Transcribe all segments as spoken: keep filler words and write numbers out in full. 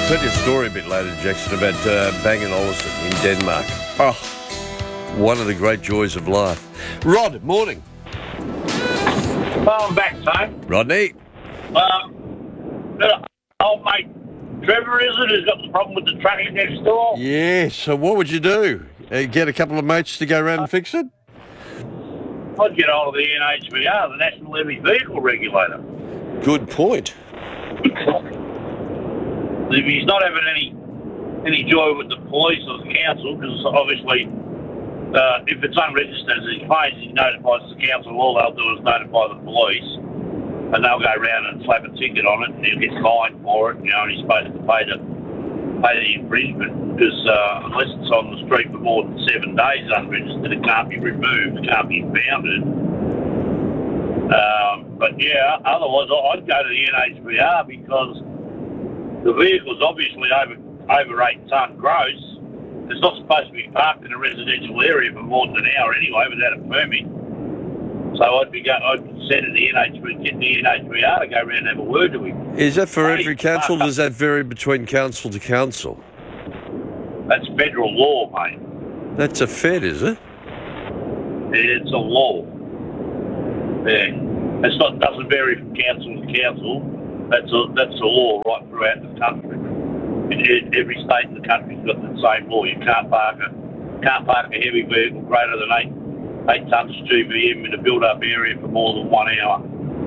tell you a story a bit later, Jackson, about uh, Bang and Olufsen in Denmark. Oh, one of the great joys of life. Rod, morning. Well, I'm back, son. Rodney. Um, uh, old mate Trevor, is it, who's got the problem with the tracking next door? Yeah, so what would you do? Uh, get a couple of mates to go around and fix it? I'd get hold of the N H V R, the National Heavy Vehicle Regulator. Good point. If he's not having any any joy with the police or the council, because obviously uh, if it's unregistered as he pays, he notifies the council, all they'll do is notify the police, and they'll go around and slap a ticket on it, and he'll get fined for it, you know, and he's supposed to pay the, pay the infringement, because uh, unless it's on the street for more than seven days unregistered, it can't be removed, it can't be impounded. Um, but yeah, otherwise I'd go to the N H V R because the vehicle's obviously over over eight tonne gross. It's not supposed to be parked in a residential area for more than an hour anyway without a permit. So I'd be go, I'd send it to the N H V, get the N H V R to go around and have a word to him. Is that for Hey, every council, or uh, does that vary between council to council? That's federal law, mate. That's a Fed, is it? It's a law. Yeah. It's not doesn't vary from council to council. That's a that's a law right throughout the country. In, in every state in the country's got the same law. You can't park a can't park a heavy vehicle greater than eight eight tonnes G V M in a built-up area for more than one hour.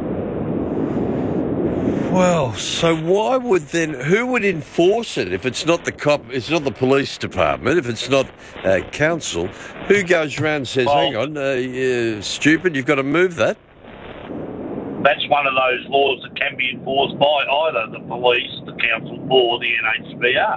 Well, so why would then, who would enforce it if it's not the cop, it's not the police department, if it's not uh, council, who goes around and says, Well, hang on, uh, you're stupid, you've got to move that? That's one of those laws that can be enforced by either the police, the council, or the N H V R.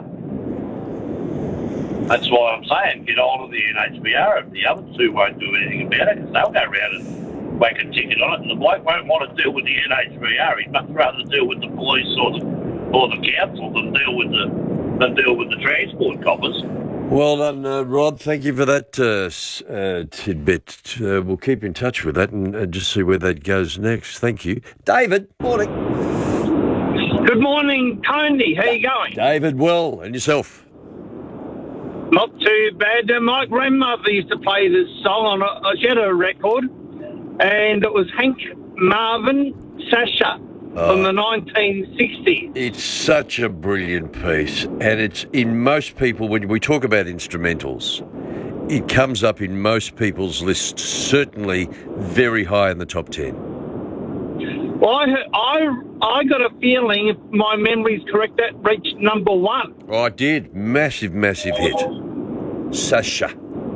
That's why I'm saying get hold of the N H V R if the other two won't do anything about it, because they'll go around and whack a ticket on it, and the bloke won't want to deal with the N H V R. He'd much rather deal with the police or the or the council than deal with the than deal with the transport coppers. Well done, uh, Rod. Thank you for that uh, uh, tidbit. Uh, we'll keep in touch with that and uh, just see where that goes next. Thank you. David, morning. Good morning, Tony. How you going? David, well, and yourself? Not too bad. Uh, my grandmother used to play this song on a, she had a record, and it was Hank Marvin Sasha Oh. from the nineteen sixties. It's such a brilliant piece, and it's in most people, when we talk about instrumentals, it comes up in most people's lists, certainly very high in the top ten. Well, I, heard- I, I got a feeling, if my memory's correct, that reached number one. Oh, I did. Massive, massive hit. Sasha.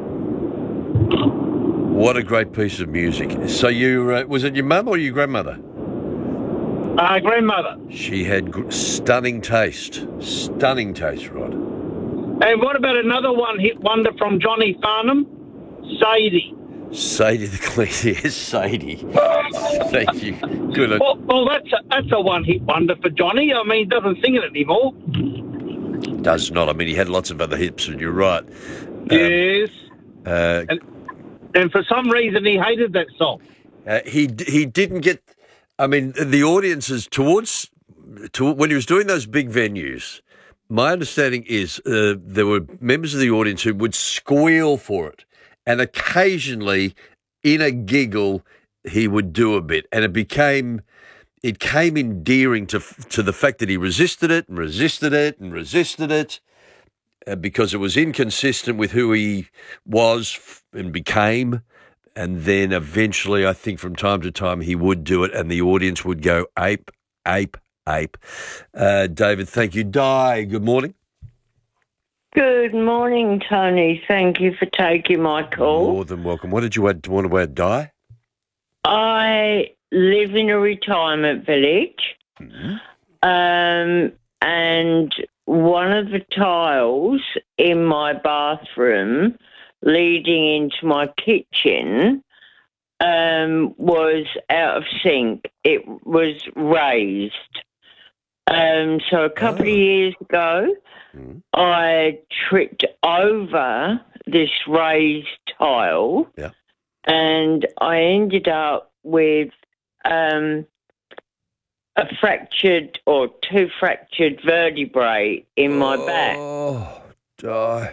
What a great piece of music. So you, uh, was it your mum or your grandmother? Uh, grandmother. She had gr- stunning taste. Stunning taste, Rod. And what about another one-hit wonder from Johnny Farnham? Sadie. Sadie the Clean. Yes, Sadie. Thank you. Good. Well, well that's, a, that's a one-hit wonder for Johnny. I mean, he doesn't sing it anymore. Does not. I mean, he had lots of other hits, and you're right. Um, Yes. Uh, And, and for some reason, he hated that song. uh, he he didn't get. I mean, the audiences towards to, when he was doing those big venues. My understanding is uh, there were members of the audience who would squeal for it, and occasionally, in a giggle, he would do a bit, and it became. It came endearing to to the fact that he resisted it and resisted it and resisted it uh, because it was inconsistent with who he was f- and became. And then eventually, I think from time to time, he would do it and the audience would go ape, ape, ape. Uh, David, thank you. Di, good morning. Good morning, Tony. Thank you for taking my call. More than welcome. What did you add, want to add, Di? I live in a retirement village, Mm-hmm. um, and one of the tiles in my bathroom leading into my kitchen um, was out of sync. It was raised. Um, so a couple Oh. of years ago, Mhm. I tripped over this raised tile, Yeah. and I ended up with um, a fractured or two fractured vertebrae in my back. Oh, Di.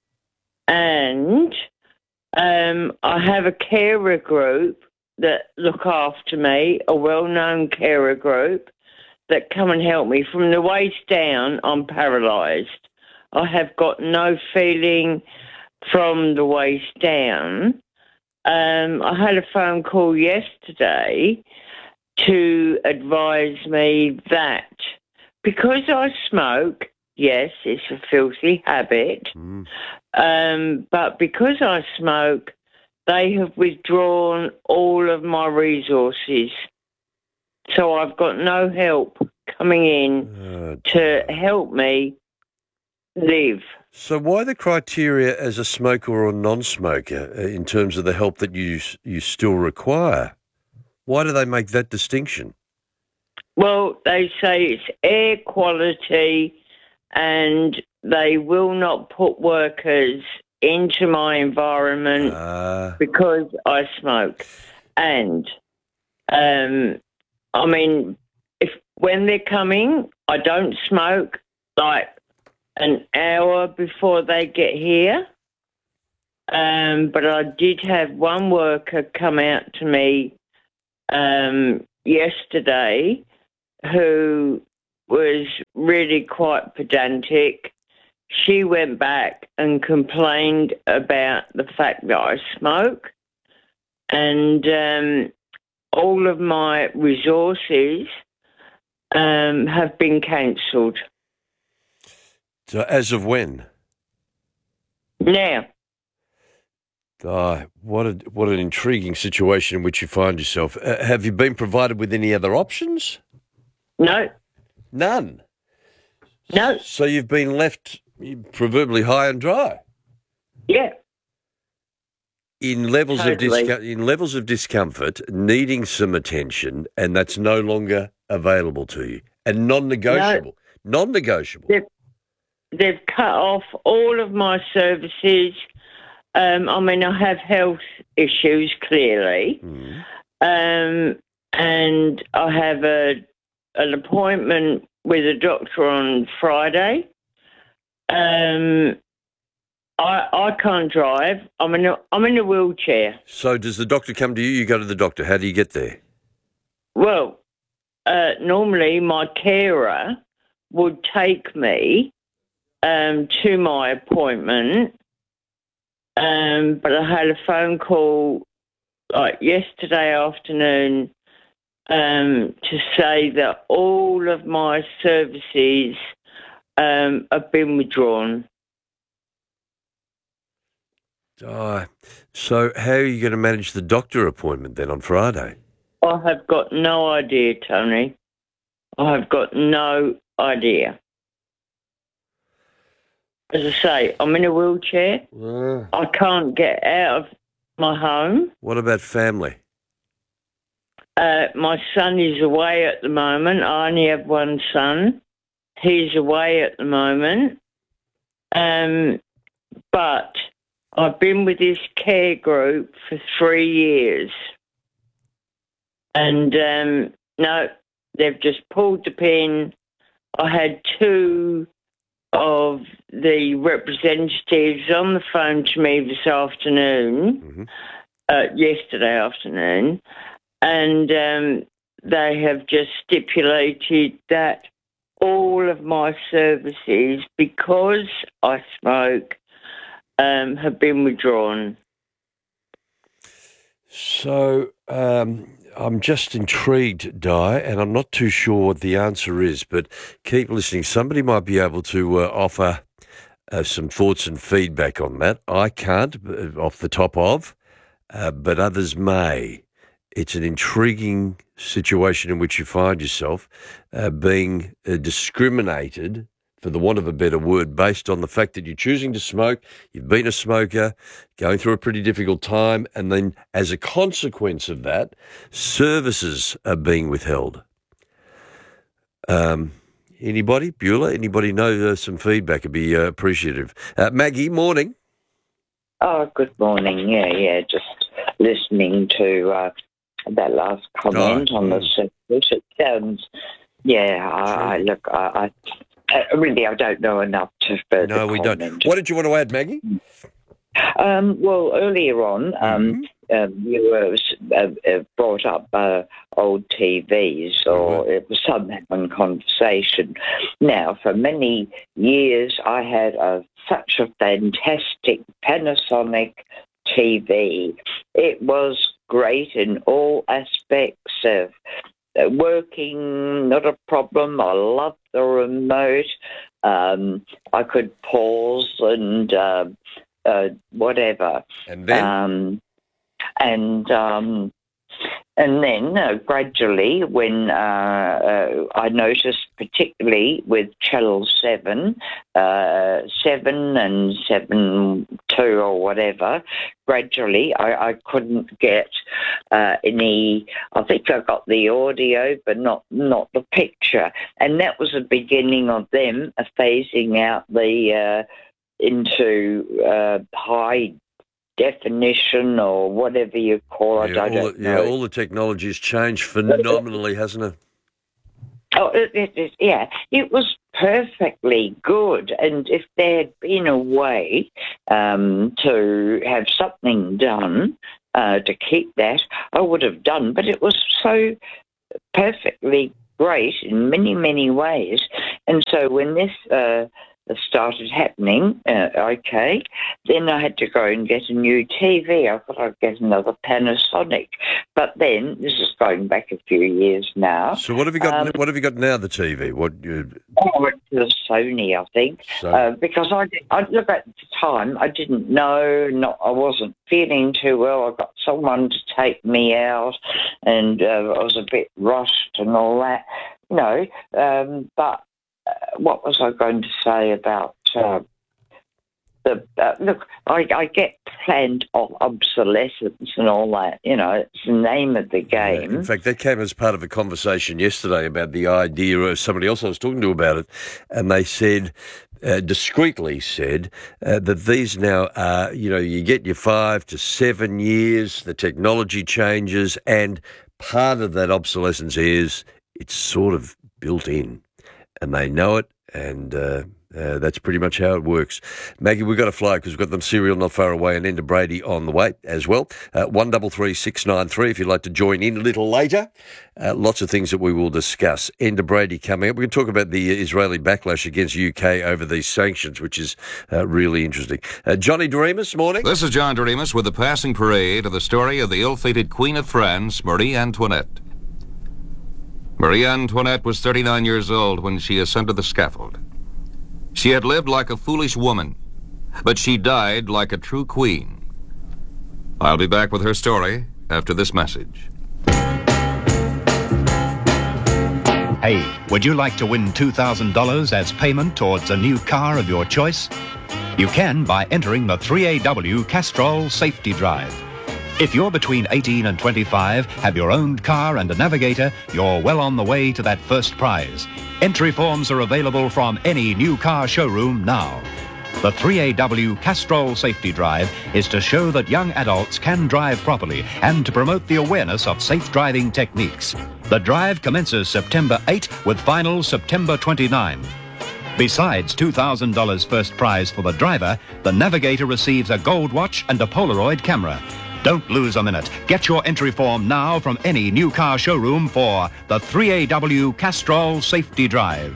And um, I have a carer group that look after me, a well-known carer group that come and help me. From the waist down, I'm paralysed. I have got no feeling from the waist down. Um, I had a phone call yesterday to advise me that because I smoke, yes, it's a filthy habit, Mm. um, but because I smoke, they have withdrawn all of my resources. So I've got no help coming in Oh, to help me live. So why the criteria as a smoker or a non-smoker uh, in terms of the help that you you still require? Why do they make that distinction? Well, they say it's air quality and they will not put workers into my environment Ah, because I smoke. And, um, I mean, if when they're coming, I don't smoke like an hour before they get here. Um, but I did have one worker come out to me um, yesterday who was really quite pedantic. She went back and complained about the fact that I smoke, and um, all of my resources um, have been cancelled. so as of when? Now, Ah, what a what an intriguing situation in which you find yourself. Uh, have you been provided with any other options? no, None. no, So you've been left proverbially high and dry yeah, in levels of Totally. disco- in levels of discomfort, needing some attention, and that's no longer available to you and non-negotiable. Non-negotiable. Yeah. they've cut off all of my services. Um, I mean, I have health issues, clearly. Mm. Um, and I have a an appointment with a doctor on Friday. Um, I I can't drive. I'm in a, I'm in a wheelchair. So does the doctor come to you? You go to the doctor. How do you get there? Well, uh, normally my carer would take me um, to my appointment, um, but I had a phone call like yesterday afternoon um, to say that all of my services um, have been withdrawn. Oh, so how are you going to manage the doctor appointment then on Friday? I have got no idea, Tony. I have got no idea. As I say, I'm in a wheelchair. Uh, I can't get out of my home. what about family? Uh, my son is away at the moment. I only have one son. He's away at the moment. Um, but I've been with this care group for three years. And um, no, they've just pulled the pin. I had two of the representatives on the phone to me this afternoon, Mm-hmm. uh, yesterday afternoon, and um, they have just stipulated that all of my services, because I smoke, um, have been withdrawn. So um, I'm just intrigued, Di, and I'm not too sure what the answer is, but keep listening. Somebody might be able to uh, offer uh, some thoughts and feedback on that. I can't, uh, off the top of, uh, but others may. It's an intriguing situation in which you find yourself uh, being uh, discriminated, for the want of a better word, based on the fact that you're choosing to smoke, you've been a smoker, going through a pretty difficult time, and then as a consequence of that, services are being withheld. Um, anybody? Beulah? Anybody know uh, some feedback would be uh, appreciative. Uh, Maggie, morning. Oh, good morning. Yeah, yeah, just listening to uh, that last comment Oh, on the mm. surface. It sounds, yeah, I, I look, I, I, I really, I don't know enough to further No, we comment. don't. What did you want to add, Maggie? Um, well, earlier on, um, um, you were uh, uh, brought up uh, old T Vs, or Mhm. it was some having conversation. Now, for many years, I had a, such a fantastic Panasonic T V. It was great in all aspects of uh, working, not a problem. I loved the remote. Um, I could pause and uh, uh, whatever. And then? Um, and um, and then uh, gradually, when uh, uh, I noticed, particularly with Channel seven, uh, seven and seven two or whatever, gradually I, I couldn't get uh, any. I think I got the audio, but not not the picture, and that was the beginning of them phasing out the uh, into uh, high definition or whatever you call it. Yeah, I all don't the, know. yeah, all the technology's changed phenomenally, hasn't it? Oh, it, it, it, yeah, it was perfectly good. And if there had been a way um, to have something done uh, to keep that, I would have done. But it was so perfectly great in many, many ways. And so when this uh, started happening, uh, okay, then I had to go and get a new T V. I thought I'd get another Panasonic. But then, this is going back a few years now. So what have you got? Um, what have you got now? The T V? What? You, I went to the Sony, I think, So- uh, because I, I look at the time, I didn't know, not, I wasn't feeling too well. I got someone to take me out, and uh, I was a bit rushed and all that, you know. Um, but uh, what was I going to say about uh, the uh, look? I, I get planned obsolescence and all that. You know, it's the name of the game. In fact, that came as part of a conversation yesterday about the idea of somebody else I was talking to about it, and they said, uh, discreetly said, uh, that these now are, you know, you get your five to seven years, the technology changes, and part of that obsolescence is it's sort of built in, and they know it, and uh, uh, that's pretty much how it works. Maggie, we've got to fly because we've got them serial not far away and Enda Brady on the way as well. Uh, one double three six nine three if you'd like to join in a little later. Uh, lots of things that we will discuss. Enda Brady coming up. We're going to talk about the Israeli backlash against U K over these sanctions, which is uh, really interesting. Uh, Johnny Doremus, morning. This is John Doremus with the passing parade of the story of the ill-fated Queen of France, Marie Antoinette. Marie Antoinette was thirty-nine years old when she ascended the scaffold. She had lived like a foolish woman, but she died like a true queen. I'll be back with her story after this message. Hey, would you like to win two thousand dollars as payment towards a new car of your choice? You can by entering the three A W Castrol Safety Drive. If you're between eighteen and twenty-five, have your own car and a navigator, you're well on the way to that first prize. Entry forms are available from any new car showroom now. The three A W Castrol Safety Drive is to show that young adults can drive properly and to promote the awareness of safe driving techniques. The drive commences September eighth with finals September twenty-ninth. Besides two thousand dollars first prize for the driver, the navigator receives a gold watch and a Polaroid camera. Don't lose a minute. Get your entry form now from any new car showroom for the three A W Castrol Safety Drive.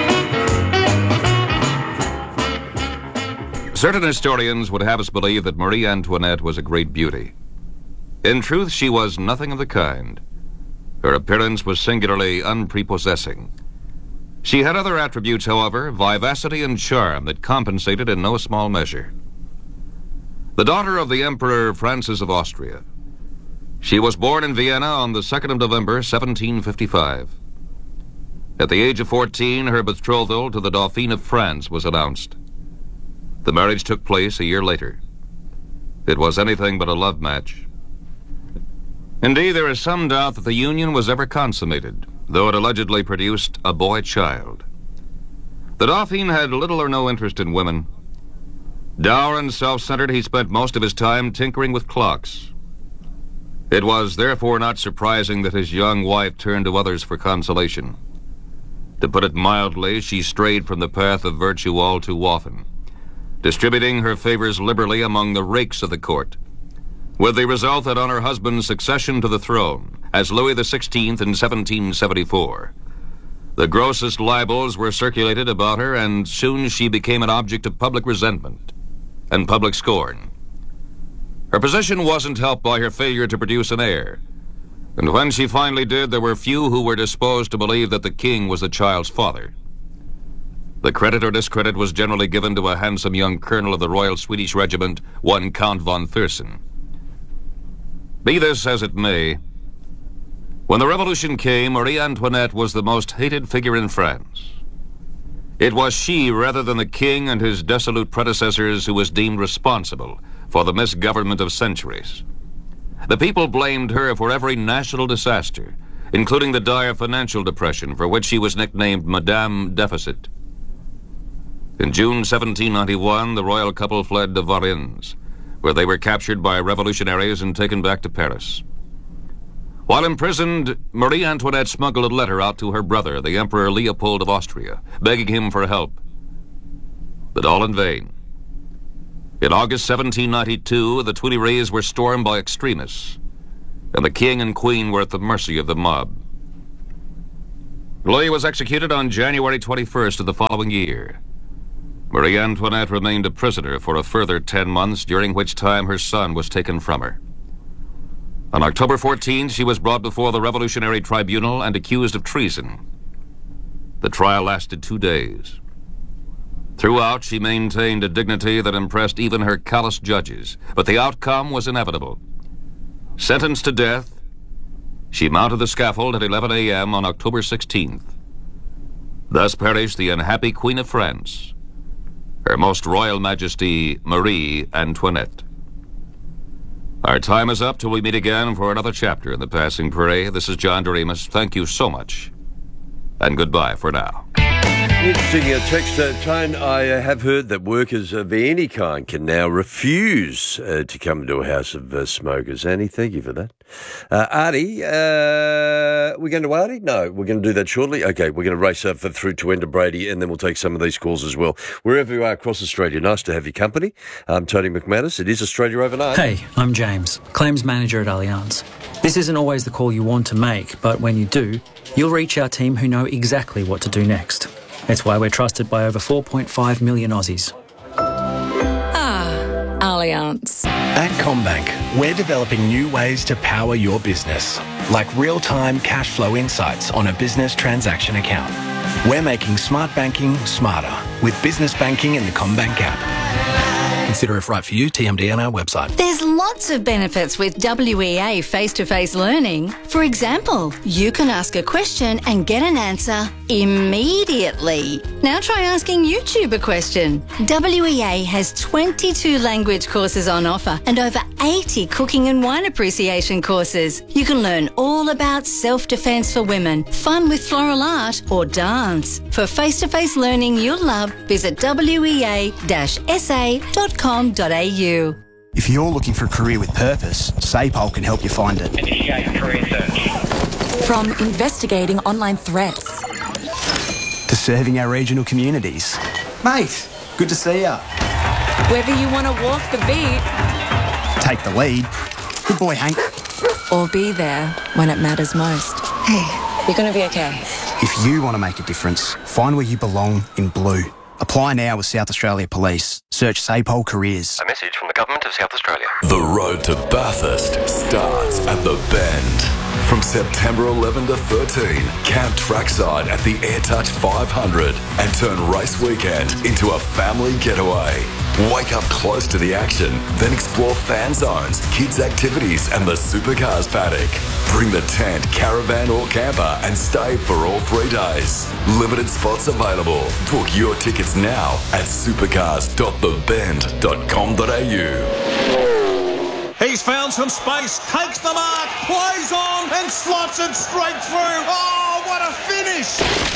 Certain historians would have us believe that Marie Antoinette was a great beauty. In truth, she was nothing of the kind. Her appearance was singularly unprepossessing. She had other attributes, however, vivacity and charm that compensated in no small measure. The daughter of the Emperor Francis of Austria, she was born in Vienna on the second of November, seventeen fifty-five. At the age of fourteen, her betrothal to the Dauphin of France was announced. The marriage took place a year later. It was anything but a love match. Indeed, there is some doubt that the union was ever consummated, though it allegedly produced a boy child. The Dauphin had little or no interest in women. Dour and self-centered, he spent most of his time tinkering with clocks. It was therefore not surprising that his young wife turned to others for consolation. To put it mildly, she strayed from the path of virtue all too often, distributing her favors liberally among the rakes of the court, with the result that on her husband's succession to the throne as Louis the sixteenth in seventeen seventy-four, the grossest libels were circulated about her, and soon she became an object of public resentment and public scorn. Her position wasn't helped by her failure to produce an heir, and when she finally did, there were few who were disposed to believe that the king was the child's father. The credit or discredit was generally given to a handsome young colonel of the Royal Swedish Regiment, one Count von Thursen. Be this as it may, when the revolution came, Marie Antoinette was the most hated figure in France. It was she, rather than the king and his dissolute predecessors, who was deemed responsible for the misgovernment of centuries. The people blamed her for every national disaster, including the dire financial depression for which she was nicknamed Madame Deficit. In June seventeen ninety-one, the royal couple fled to Varennes, where they were captured by revolutionaries and taken back to Paris. While imprisoned, Marie Antoinette smuggled a letter out to her brother, the Emperor Leopold of Austria, begging him for help. But all in vain. In August seventeen ninety-two, the Tuileries were stormed by extremists, and the king and queen were at the mercy of the mob. Louis was executed on January twenty-first of the following year. Marie Antoinette remained a prisoner for a further ten months, during which time her son was taken from her. On October fourteenth, she was brought before the Revolutionary Tribunal and accused of treason. The trial lasted two days. Throughout, she maintained a dignity that impressed even her callous judges, but the outcome was inevitable. Sentenced to death, she mounted the scaffold at eleven a m on October sixteenth. Thus perished the unhappy Queen of France, Her Most Royal Majesty Marie Antoinette. Our time is up till we meet again for another chapter in The Passing Prey. This is John Doremus. Thank you so much, and goodbye for now. Interesting uh, text uh, tone. I uh, have heard that workers of any kind can now refuse uh, to come to a house of uh, smokers. Annie, thank you for that. Uh, Artie, uh, we're going to Artie? No, we're going to do that shortly. Okay, we're going to race up through to Enda Brady, and then we'll take some of these calls as well. Wherever you are across Australia, nice to have your company. I'm Tony McManus. It is Australia Overnight. Hey, I'm James, Claims Manager at Allianz. This isn't always the call you want to make, but when you do, you'll reach our team who know exactly what to do next. That's why we're trusted by over four point five million Aussies. Ah, Allianz. At CommBank, we're developing new ways to power your business, like real-time cash flow insights on a business transaction account. We're making smart banking smarter with business banking in the CommBank app. Consider if right for you, T M D on our website. There's lots of benefits with W E A face-to-face learning. For example, you can ask a question and get an answer immediately. Now try asking YouTube a question. W E A has twenty-two language courses on offer and over eighty cooking and wine appreciation courses. You can learn all about self-defense for women, fun with floral art or dance. For face-to-face learning you'll love, visit w e a dash s a dot com dot a u. If you're looking for a career with purpose, SAPOL can help you find it. Initiate career search. From investigating online threats to serving our regional communities. Mate, good to see ya. Whether you want to walk the beat, take the lead, good boy Hank, or be there when it matters most. Hey, you're going to be okay. If you want to make a difference, find where you belong in blue. Apply now with South Australia Police. Search SAPOL Careers. A message from the Government of South Australia. The road to Bathurst starts at the Bend. From September eleventh to thirteenth, camp trackside at the AirTouch five hundred and turn race weekend into a family getaway. Wake up close to the action, then explore fan zones, kids' activities and the supercars paddock. Bring the tent, caravan or camper and stay for all three days. Limited spots available. Book your tickets now at supercars dot the bend dot com dot a u. He's found some space, takes the mark, plays on and slots it straight through. Oh, what a finish!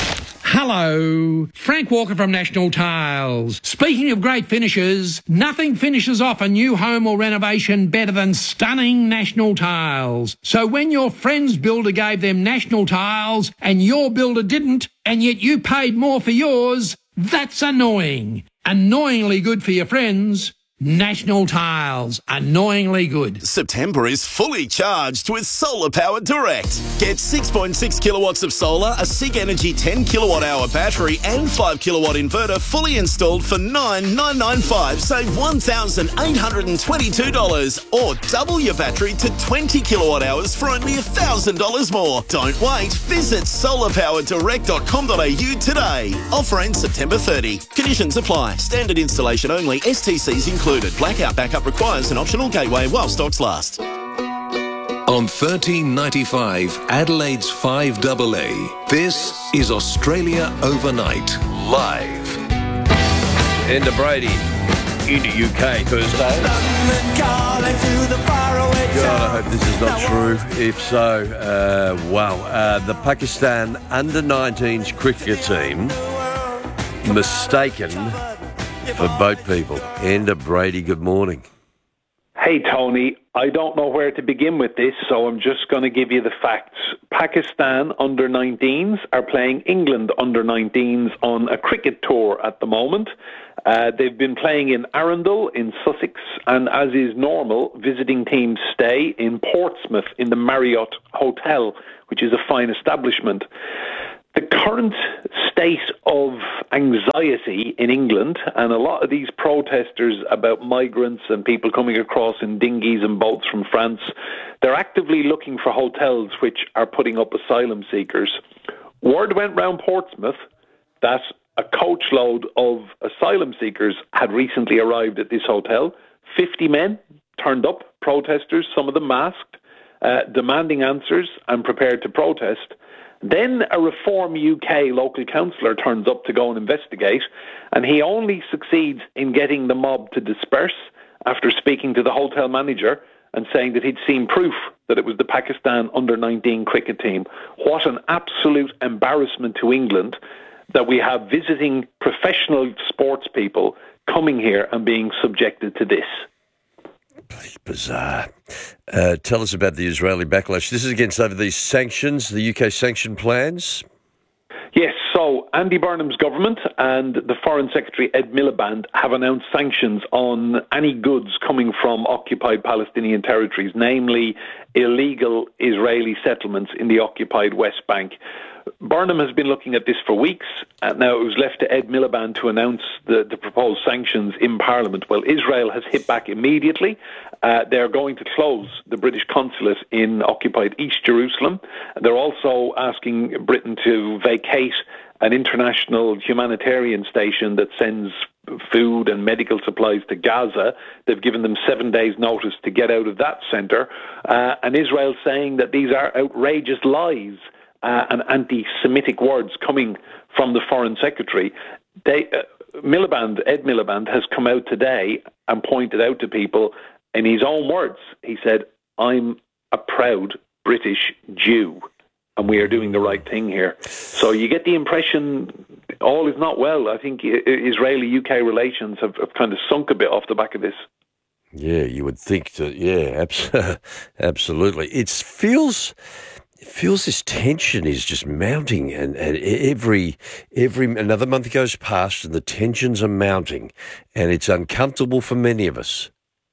Hello, Frank Walker from National Tiles. Speaking of great finishes, nothing finishes off a new home or renovation better than stunning National Tiles. So when your friend's builder gave them National Tiles and your builder didn't, and yet you paid more for yours, that's annoying. Annoyingly good for your friends. National Tiles, annoyingly good. September is fully charged with Solar Power Direct. Get six point six kilowatts of solar, a SIG Energy ten kilowatt hour battery and five kilowatt inverter fully installed for nine thousand nine hundred ninety-five dollars. Save one thousand eight hundred twenty-two dollars or double your battery to twenty kilowatt hours for only one thousand dollars more. Don't wait. Visit solar power direct dot com dot a u today. Offer ends September thirtieth. Conditions apply. Standard installation only. S T Cs included. Blackout backup requires an optional gateway while stocks last. On thirteen ninety-five, Adelaide's five A A, this is Australia Overnight, live. Enda Brady into U K Thursday. God, I hope this is not true. If so, uh, wow. Uh, the Pakistan under nineteens cricket team mistaken for boat people. Enda Brady, good morning. Hey, Tony. I don't know where to begin with this, so I'm just going to give you the facts. Pakistan under nineteens are playing England under nineteens on a cricket tour at the moment. Uh, they've been playing in Arundel in Sussex, and as is normal, visiting teams stay in Portsmouth in the Marriott Hotel, which is a fine establishment. The current state of anxiety in England, and a lot of these protesters about migrants and people coming across in dinghies and boats from France, they're actively looking for hotels which are putting up asylum seekers. Word went round Portsmouth that a coachload of asylum seekers had recently arrived at this hotel. fifty men turned up, protesters, some of them masked, uh, demanding answers and prepared to protest. Then a Reform U K local councillor turns up to go and investigate, and he only succeeds in getting the mob to disperse after speaking to the hotel manager and saying that he'd seen proof that it was the Pakistan under nineteen cricket team. What an absolute embarrassment to England that we have visiting professional sports people coming here and being subjected to this. Bizarre. Uh, tell us about the Israeli backlash. This is against over these sanctions, the U K sanction plans. Yes, so Andy Burnham's government and the Foreign Secretary Ed Miliband have announced sanctions on any goods coming from occupied Palestinian territories, namely illegal Israeli settlements in the occupied West Bank. Burnham has been looking at this for weeks. Uh, now, it was left to Ed Miliband to announce the, the proposed sanctions in Parliament. Well, Israel has hit back immediately. Uh, they're going to close the British consulate in occupied East Jerusalem. They're also asking Britain to vacate an international humanitarian station that sends food and medical supplies to Gaza. They've given them seven days' notice to get out of that centre. Uh, and Israel saying that these are outrageous lies. Uh, and anti-Semitic words coming from the Foreign Secretary. They, uh, Miliband, Ed Miliband, has come out today and pointed out to people, in his own words, he said, I'm a proud British Jew, and we are doing the right thing here. So you get the impression all is not well. I think Israeli-U K relations have, have kind of sunk a bit off the back of this. Yeah, you would think that, yeah, abs- absolutely. It feels... It feels this tension is just mounting, and, and every every another month goes past and the tensions are mounting, and it's uncomfortable for many of us.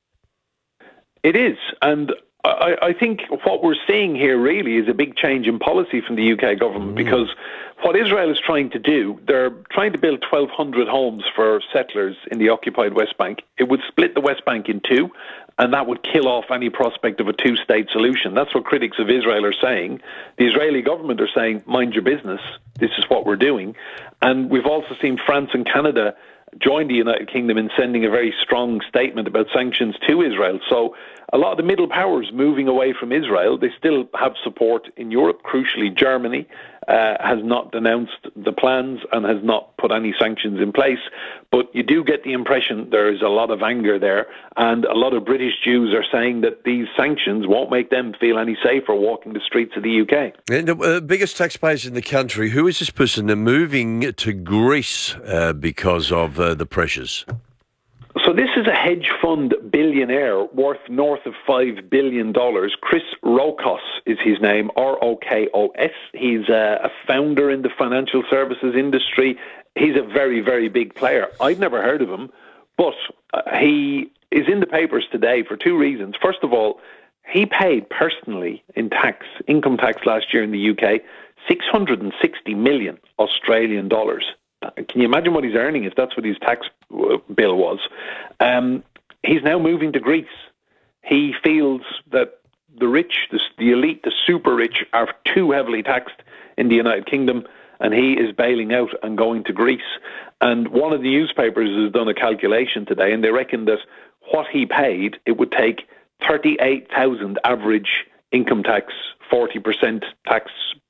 It is, and I, I think what we're seeing here really is a big change in policy from the U K government, mm. because what Israel is trying to do, they're trying to build twelve hundred homes for settlers in the occupied West Bank. It would split the West Bank in two, and that would kill off any prospect of a two-state solution. That's what critics of Israel are saying. The Israeli government are saying, mind your business, this is what we're doing. And we've also seen France and Canada join the United Kingdom in sending a very strong statement about sanctions to Israel. So a lot of the middle powers moving away from Israel, they still have support in Europe. Crucially, Germany uh, has not denounced the plans and has not put any sanctions in place. But you do get the impression there is a lot of anger there, and a lot of British Jews are saying that these sanctions won't make them feel any safer walking the streets of the U K. And the uh, biggest taxpayers in the country, who is this person? They're moving to Greece uh, because of uh, the pressures. So this is a hedge fund billionaire worth north of five billion dollars. Chris Rokos is his name, R O K O S. He's a, a founder in the financial services industry. He's a very, very big player. I'd never heard of him, but uh, he is in the papers today for two reasons. First of all, he paid personally in tax, income tax last year in the U K, six hundred sixty million Australian dollars. Can you imagine what he's earning if that's what his tax bill was? Um, he's now moving to Greece. He feels that the rich, the, the elite, the super rich are too heavily taxed in the United Kingdom, and he is bailing out and going to Greece. And one of the newspapers has done a calculation today, and they reckon that what he paid, it would take thirty-eight thousand average income tax, forty percent tax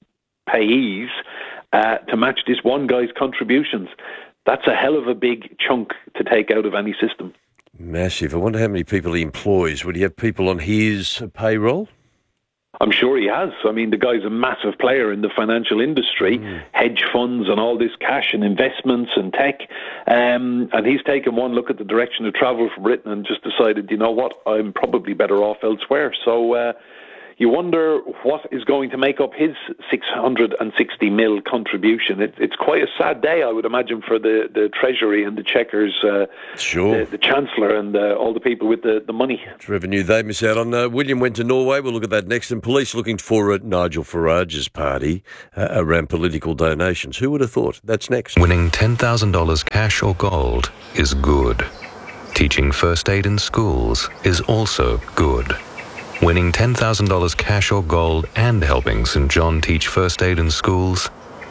payees uh, to match this one guy's contributions. That's a hell of a big chunk to take out of any system. Massive. I wonder how many people he employs. Would he have people on his payroll? I'm sure he has. I mean, the guy's a massive player in the financial industry, mm. hedge funds and all this cash and investments and tech. Um, and he's taken one look at the direction of travel for Britain and just decided, you know what, I'm probably better off elsewhere. So uh, you wonder what is going to make up his six hundred sixty mil contribution. It, it's quite a sad day, I would imagine, for the, the Treasury and the Chequers, uh, sure. the, the Chancellor and uh, all the people with the, the money. It's revenue they miss out on. Uh, William went to Norway. We'll look at that next. And police looking for uh, Nigel Farage's party uh, around political donations. Who would have thought? That's next. Winning ten thousand dollars cash or gold is good. Teaching first aid in schools is also good. Winning ten thousand dollars cash or gold and helping Saint John teach first aid in schools?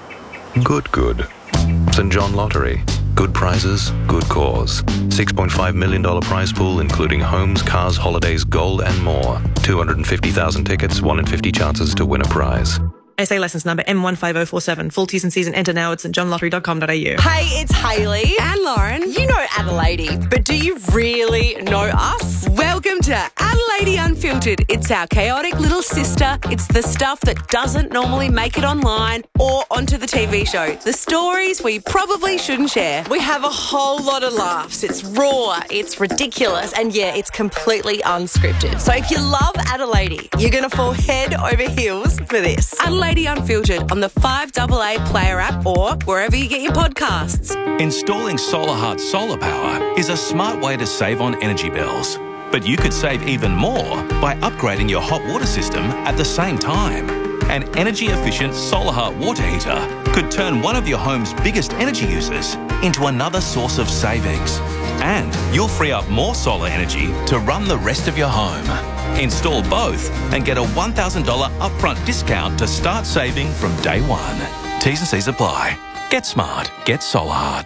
Good, good. Saint John Lottery. Good prizes, good cause. six point five million dollars prize pool, including homes, cars, holidays, gold, and more. two hundred fifty thousand tickets, one in fifty chances to win a prize. S A licence number M one five oh four seven. Full T's and C's and enter now at st john lottery dot com dot a u. Hey, it's Hayley and Lauren. You know Adelaide, but do you really know us? Welcome to Adelaide Unfiltered. It's our chaotic little sister. It's the stuff that doesn't normally make it online or onto the T V show. The stories we probably shouldn't share. We have a whole lot of laughs. It's raw, it's ridiculous, and yeah, it's completely unscripted. So if you love Adelaide, you're going to fall head over heels for this. Adelaide Unfiltered on the five A A Player app or wherever you get your podcasts. Installing SolarHeart solar power is a smart way to save on energy bills. But you could save even more by upgrading your hot water system at the same time. An energy-efficient SolarHeart water heater could turn one of your home's biggest energy users into another source of savings. And you'll free up more solar energy to run the rest of your home. Install both and get a one thousand dollars upfront discount to start saving from day one. T's and C's apply. Get smart. Get SolarHeart.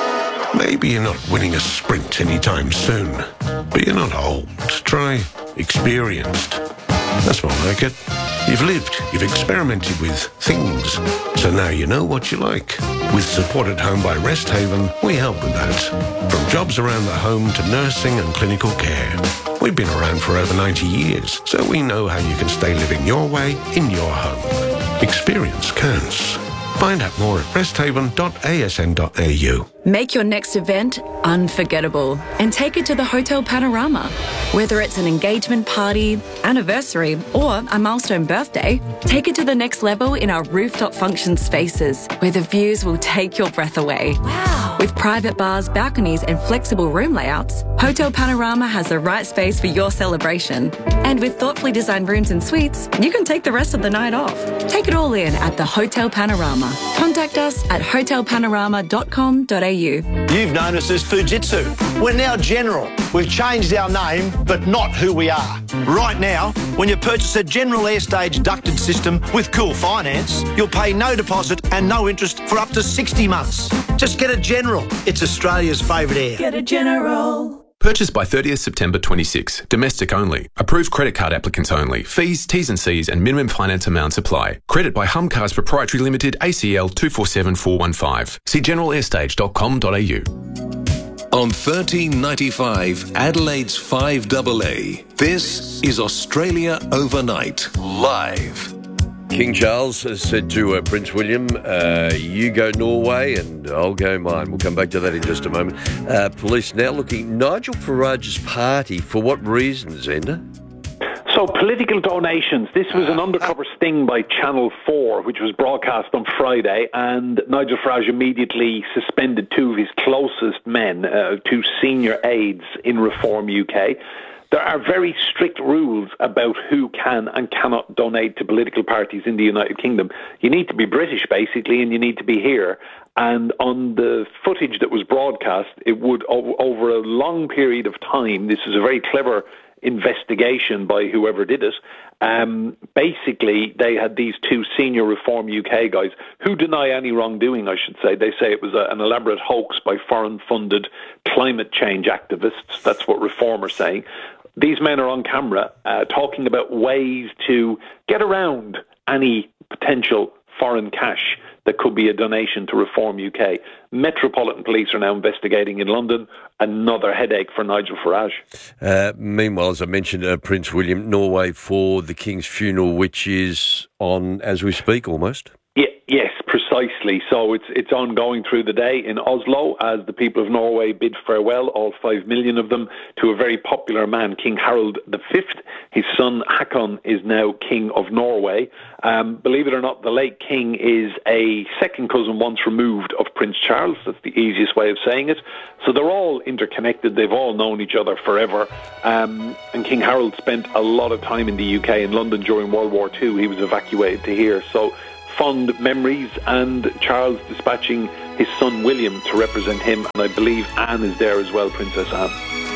Maybe you're not winning a sprint anytime soon, but you're not old. Try experienced. That's more like it. You've lived, you've experimented with things, so now you know what you like. With Support at Home by Rest Haven, we help with that. From jobs around the home to nursing and clinical care. We've been around for over ninety years, so we know how you can stay living your way in your home. Experience counts. Find out more at rest haven dot a s n dot a u. Make your next event unforgettable and take it to the Hotel Panorama. Whether it's an engagement party, anniversary, or a milestone birthday, take it to the next level in our rooftop function spaces, where the views will take your breath away. Wow! With private bars, balconies, and flexible room layouts, Hotel Panorama has the right space for your celebration. And with thoughtfully designed rooms and suites, you can take the rest of the night off. Take it all in at the Hotel Panorama. Contact us at hotel panorama dot com dot a u. You've known us as Fujitsu. We're now General. We've changed our name, but not who we are. Right now, when you purchase a General Airstage ducted system with Cool Finance, you'll pay no deposit and no interest for up to sixty months. Just get a General. It's Australia's favourite air. Get a General. Purchase by thirtieth September twenty-six. Domestic only. Approved credit card applicants only. Fees, T's and C's and minimum finance amounts apply. Credit by Humcars Proprietary Limited, A C L two four seven four one five. See general airstage dot com dot a u. On thirteen ninety-five, Adelaide's five A A, this is Australia Overnight, live. King Charles has said to uh, Prince William, uh, you go Norway and I'll go mine. We'll come back to that in just a moment. Uh, police now looking at Nigel Farage's party. For what reasons, Enda? So, political donations. This was an undercover sting by Channel four, which was broadcast on Friday, and Nigel Farage immediately suspended two of his closest men, uh, two senior aides in Reform U K. There are very strict rules about who can and cannot donate to political parties in the United Kingdom. You need to be British, basically, and you need to be here. And on the footage that was broadcast, it would, over a long period of time, this is a very clever investigation by whoever did it, um, basically they had these two senior Reform U K guys who deny any wrongdoing, I should say. They say it was a, an elaborate hoax by foreign-funded climate change activists. That's what Reform are saying. These men are on camera uh, talking about ways to get around any potential foreign cash that could be a donation to Reform U K. Metropolitan Police are now investigating in London. Another headache for Nigel Farage. Uh, meanwhile, as I mentioned, uh, Prince William, Norway for the King's funeral, which is on as we speak almost. Yeah, yes, precisely. So it's it's ongoing through the day in Oslo as the people of Norway bid farewell, all five million of them, to a very popular man, King Harald the Fifth. His son Hakon is now King of Norway. Um, believe it or not, the late king is a second cousin once removed of Prince Charles. That's the easiest way of saying it. So they're all interconnected. They've all known each other forever. Um, and King Harald spent a lot of time in the U K, in London during World War Two. He was evacuated to here. So fond memories, and Charles dispatching his son William to represent him, and I believe Anne is there as well, Princess Anne.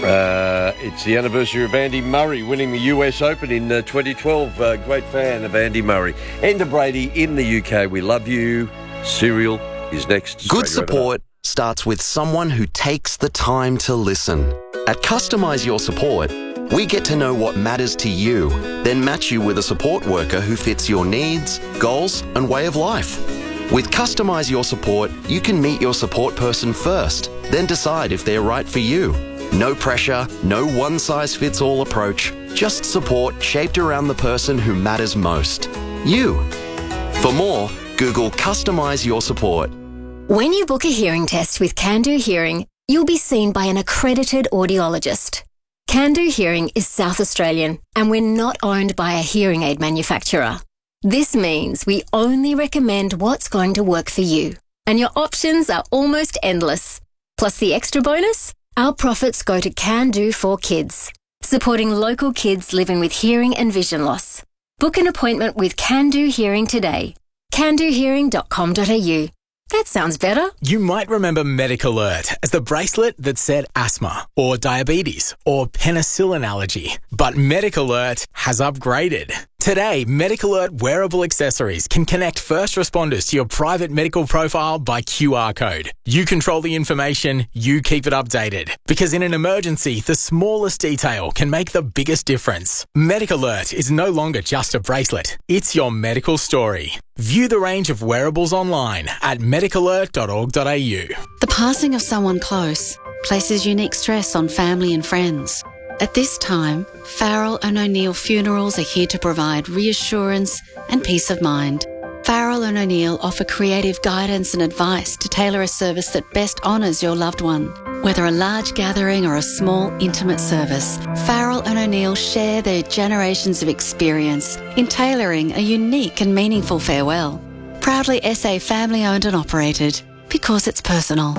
Uh, it's the anniversary of Andy Murray winning the U S Open in uh, twenty twelve. Uh, great fan of Andy Murray. Enda Brady in the U K. We love you. Serial is next. Good support starts with someone who takes the time to listen. At Customise Your Support, we get to know what matters to you, then match you with a support worker who fits your needs, goals, and way of life. With Customise Your Support, you can meet your support person first, then decide if they're right for you. No pressure, no one-size-fits-all approach, just support shaped around the person who matters most. You. For more, Google Customise Your Support. When you book a hearing test with Can Do Hearing, you'll be seen by an accredited audiologist. Can Do Hearing is South Australian, and we're not owned by a hearing aid manufacturer. This means we only recommend what's going to work for you, and your options are almost endless. Plus the extra bonus? Our profits go to Can Do for Kids, supporting local kids living with hearing and vision loss. Book an appointment with Can Do Hearing today. can do hearing dot com dot a u. That sounds better. You might remember MedicAlert as the bracelet that said asthma or diabetes or penicillin allergy. But MedicAlert has upgraded. Today, MedicAlert wearable accessories can connect first responders to your private medical profile by Q R code. You control the information, you keep it updated. Because in an emergency, the smallest detail can make the biggest difference. MedicAlert is no longer just a bracelet. It's your medical story. View the range of wearables online at medic alert dot org dot a u. The passing of someone close places unique stress on family and friends. At this time, Farrell and O'Neill Funerals are here to provide reassurance and peace of mind. Farrell and O'Neill offer creative guidance and advice to tailor a service that best honours your loved one. Whether a large gathering or a small, intimate service, Farrell and O'Neill share their generations of experience in tailoring a unique and meaningful farewell. Proudly S A family-owned and operated, because it's personal.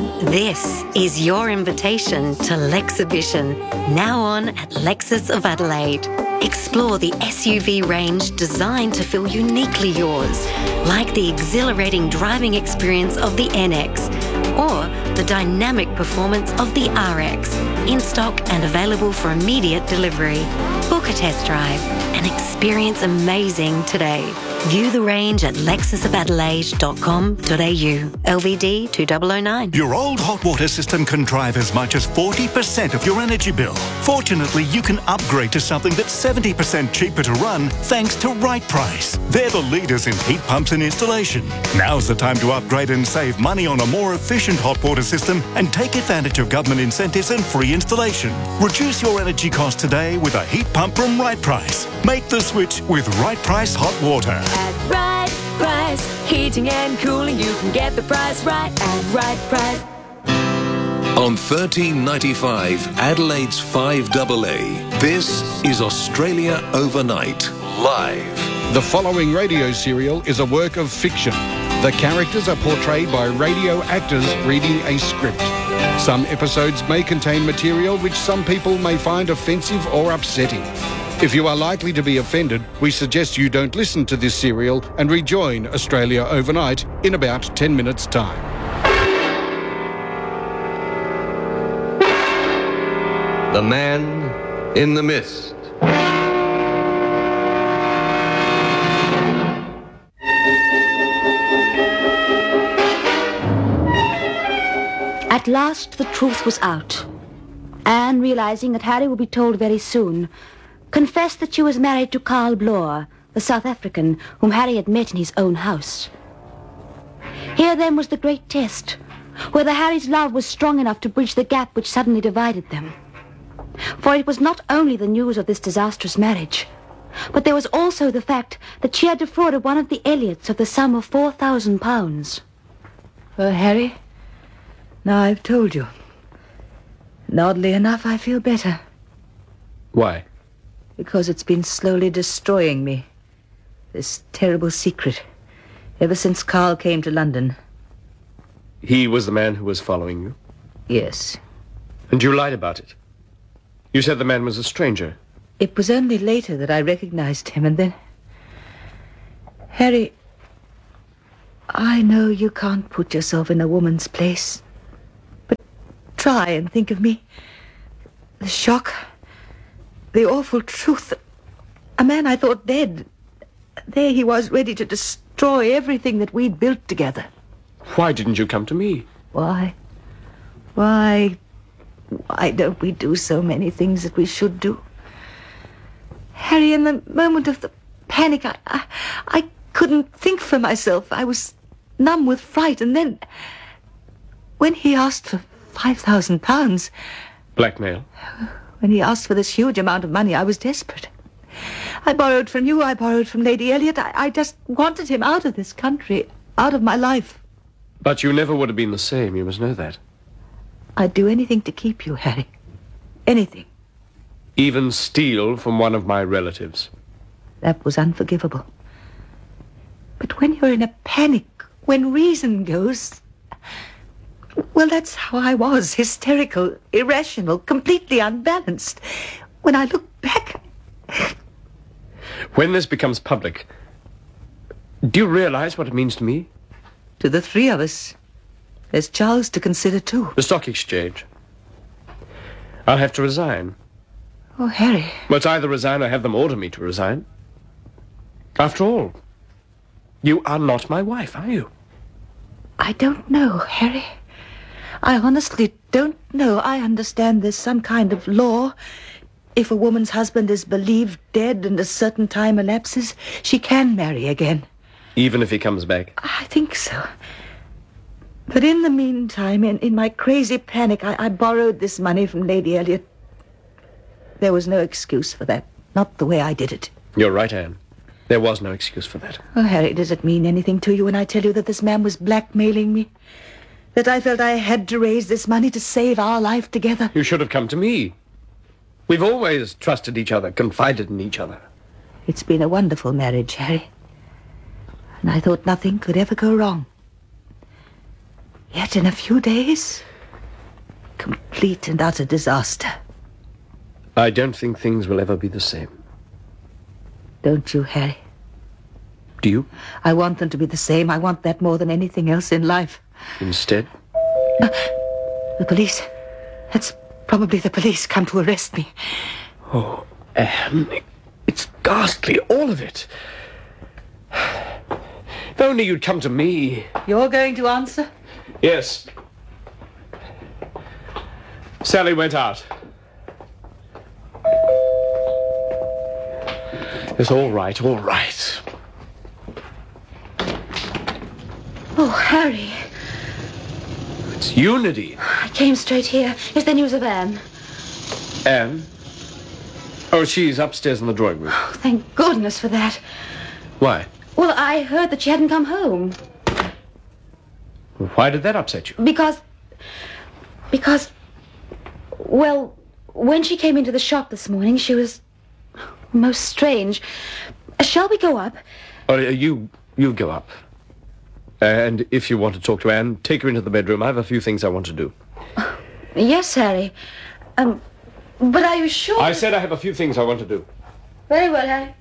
This is your invitation to Lexhibition, now on at Lexus of Adelaide. Explore the S U V range designed to feel uniquely yours, like the exhilarating driving experience of the N X or the dynamic performance of the R X, in stock and available for immediate delivery. Book a test drive and experience amazing today. View the range at lexus of adelaide dot com dot a u. L V D two thousand nine. Your old hot water system can drive as much as forty percent of your energy bill. Fortunately, you can upgrade to something that's seventy percent cheaper to run thanks to Right Price. They're the leaders in heat pumps and installation. Now's the time to upgrade and save money on a more efficient hot water system and take advantage of government incentives and free installation. Reduce your energy costs today with a heat pump from Right Price. Make the switch with Right Price Hot Water. At Right Price, heating and cooling, you can get the price right at Right Price. On thirteen ninety-five Adelaide's five A A, this is Australia Overnight, live. The following radio serial is a work of fiction. The characters are portrayed by radio actors reading a script. Some episodes may contain material which some people may find offensive or upsetting. If you are likely to be offended, we suggest you don't listen to this serial and rejoin Australia Overnight in about ten minutes' time. The Man in the Mist. At last the truth was out. Anne, realizing that Harry would be told very soon, confessed that she was married to Carl Bloor, the South African whom Harry had met in his own house. Here then was the great test, whether Harry's love was strong enough to bridge the gap which suddenly divided them. For it was not only the news of this disastrous marriage, but there was also the fact that she had defrauded one of the Elliots of the sum of four thousand pounds. Well, Harry, now I've told you. And oddly enough, I feel better. Why? Because it's been slowly destroying me. This terrible secret. Ever since Carl came to London. He was the man who was following you? Yes. And you lied about it? You said the man was a stranger. It was only later that I recognized him, and then... Harry, I know you can't put yourself in a woman's place. But try and think of me. The shock... The awful truth. A man I thought dead. There he was, ready to destroy everything that we'd built together. Why didn't you come to me? Why? Why? Why don't we do so many things that we should do? Harry, in the moment of the panic, I, I, I couldn't think for myself. I was numb with fright, and then... When he asked for five thousand pounds... Blackmail? When he asked for this huge amount of money, I was desperate. I borrowed from you, I borrowed from Lady Elliot. I, I just wanted him out of this country, out of my life. But you never would have been the same, you must know that. I'd do anything to keep you, Harry. Anything. Even steal from one of my relatives. That was unforgivable. But when you're in a panic, when reason goes... Well, that's how I was, hysterical, irrational, completely unbalanced. When I look back... When this becomes public, do you realize what it means to me? To the three of us. There's Charles to consider, too. The stock exchange. I'll have to resign. Oh, Harry. Well, it's either resign or have them order me to resign. After all, you are not my wife, are you? I don't know, Harry. I honestly don't know. I understand there's some kind of law. If a woman's husband is believed dead and a certain time elapses, she can marry again. Even if he comes back? I think so. But in the meantime, in, in my crazy panic, I, I borrowed this money from Lady Elliot. There was no excuse for that. Not the way I did it. You're right, Anne. There was no excuse for that. Oh, Harry, does it mean anything to you when I tell you that this man was blackmailing me? That I felt I had to raise this money to save our life together? You should have come to me. We've always trusted each other, confided in each other. It's been a wonderful marriage, Harry. And I thought nothing could ever go wrong. Yet in a few days, complete and utter disaster. I don't think things will ever be the same. Don't you, Harry? Do you? I want them to be the same. I want that more than anything else in life. Instead? Uh, the police. That's probably the police come to arrest me. Oh, Anne, it's ghastly, all of it. If only you'd come to me. You're going to answer? Yes. Sally went out. It's all right, all right. Oh, Harry. It's you, Nadine. I came straight here. Is there news of Anne? Anne? Oh, she's upstairs in the drawing room. Oh, thank goodness for that. Why? Well, I heard that she hadn't come home. Why did that upset you? Because... Because... Well, when she came into the shop this morning, she was most strange. Shall we go up? Oh, you, you go up. And if you want to talk to Anne, take her into the bedroom. I have a few things I want to do. Yes, Harry. Um, but are you sure? I said I have a few things I want to do. Very well, Harry.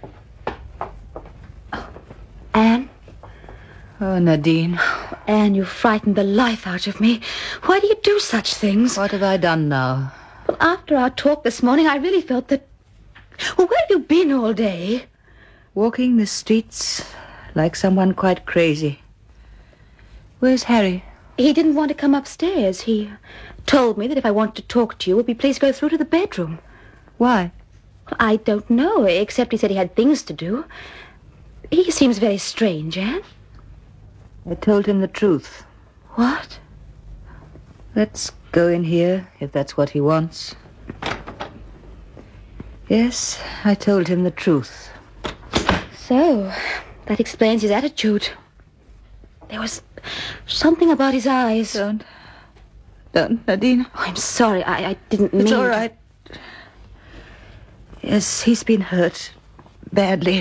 Oh, Anne? Oh, Nadine. Anne, you frightened the life out of me. Why do you do such things? What have I done now? Well, after our talk this morning, I really felt that... Well, where have you been all day? Walking the streets like someone quite crazy. Where's Harry? He didn't want to come upstairs. He told me that if I wanted to talk to you, would be please go through to the bedroom. Why? I don't know, except he said he had things to do. He seems very strange, Anne. I told him the truth. What? Let's go in here, if that's what he wants. Yes, I told him the truth. So, that explains his attitude. There was something about his eyes. Don't. Don't, Nadine. Oh, I'm sorry. I, I didn't mean... It's all right. Yes, he's been hurt. Badly.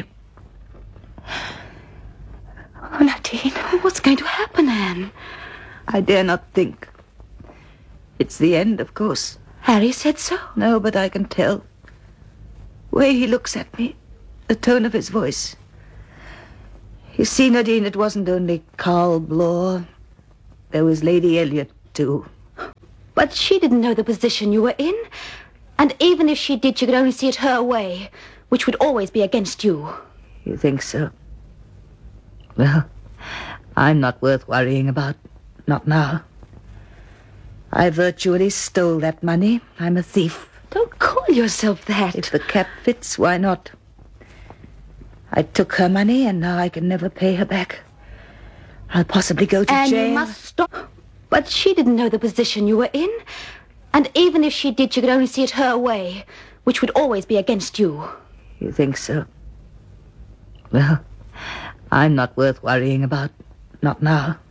Oh, Nadine, what's going to happen, Anne? I dare not think. It's the end, of course. Harry said so. No, but I can tell. Way he looks at me. The tone of his voice. You see, Nadine, it wasn't only Carl Bloor. There was Lady Elliot, too. But she didn't know the position you were in. And even if she did, she could only see it her way, which would always be against you. You think so? Well, I'm not worth worrying about. Not now. I virtually stole that money. I'm a thief. Don't call yourself that. If the cap fits, why not? I took her money, and now I can never pay her back. I'll possibly go to and jail. And you must stop. But she didn't know the position you were in. And even if she did, she could only see it her way, which would always be against you. You think so? Well, I'm not worth worrying about. Not now.